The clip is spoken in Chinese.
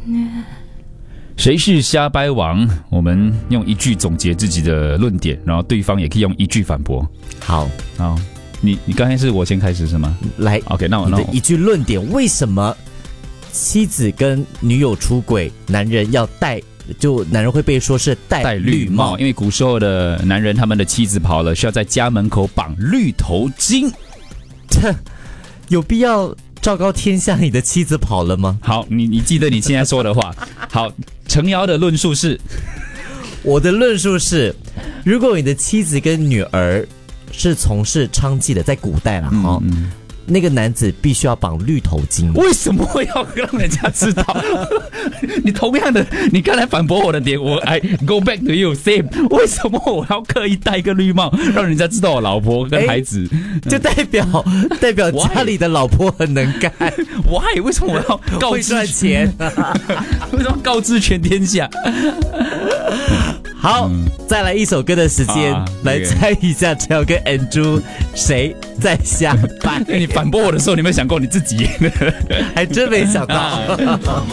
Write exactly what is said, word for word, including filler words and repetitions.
谁是瞎掰王？我们用一句总结自己的论点，然后对方也可以用一句反驳。 好， 好，你你刚才是我先开始是吗？ 来 ，OK， 那我那我你的一句论点，为什么妻子跟女友出轨，男人要戴，就男人会被说是戴戴绿帽， 绿帽，因为古时候的男人他们的妻子跑了，需要在家门口绑绿头巾。 有必要昭告天下你的妻子跑了吗？ 好，你你记得你现在说的话。好，程瑶的论述是， 我的论述是，如果你的妻子跟女儿是从事娼妓的，在古代啦，哈、嗯嗯，那个男子必须要绑绿头巾。 为什么要让人家知道？你同样的，你刚才反驳我的点，我 I go back to you same。为什么我要刻意戴一个绿帽，让人家知道我老婆跟孩子？ 就代表代表家里的老婆很能干。 Why？ 为什么我要告知会赚钱？ 为什么告知全天下？ 好、嗯，再来一首歌的时间，啊、来猜一下陈瑶跟 Andrew 谁在瞎掰？ 你反驳我的时候，你有没有想过你自己？ 还真没想到。